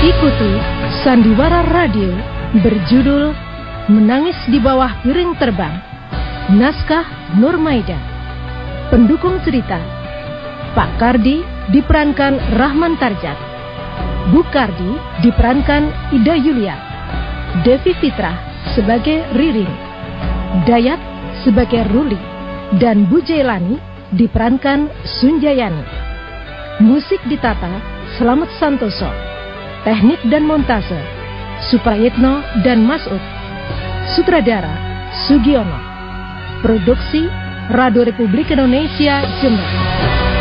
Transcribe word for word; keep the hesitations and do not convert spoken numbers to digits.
Ikuti Sandiwara Radio berjudul Menangis di Bawah Piring Terbang. Naskah Nur Maida. Pendukung cerita Pak Kardi diperankan Rahman Tarjat, Bu Kardi diperankan Ida Yulia, Devi Fitrah sebagai Ririn, Dayat sebagai Ruli, dan Bu Jailani diperankan Sunjayani. Musik ditata Slamet Santoso. Teknik dan montase Suprayitno dan Masud. Sutradara Sugiono. Produksi Radio Republik Indonesia Jember.